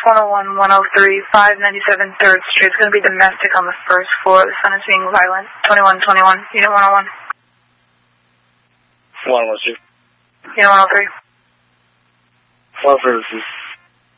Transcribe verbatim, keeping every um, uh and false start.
one oh one, one oh three, five ninety-seven third Street. It's going to be domestic on the first floor. The son is being violent. twenty-one twenty-one, unit one oh one. one oh two. Unit one oh three. one oh three.